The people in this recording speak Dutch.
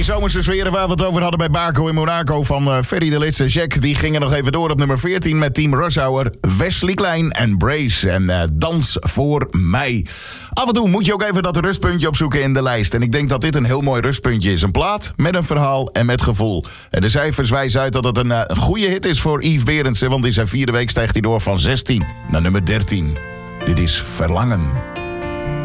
die zomerse sferen waar we het over hadden bij Baco in Monaco van Ferry de Litse. Jack, die gingen nog even door op nummer 14 met Team Rush Hour. Wesley Klein en Brace en Dans voor mij. Af en toe moet je ook even dat rustpuntje opzoeken in de lijst. En ik denk dat dit een heel mooi rustpuntje is. Een plaat met een verhaal en met gevoel. En de cijfers wijzen uit dat het een goede hit is voor Yves Berendsen. Want in zijn 4e week stijgt hij door van 16 naar nummer 13. Dit is Verlangen.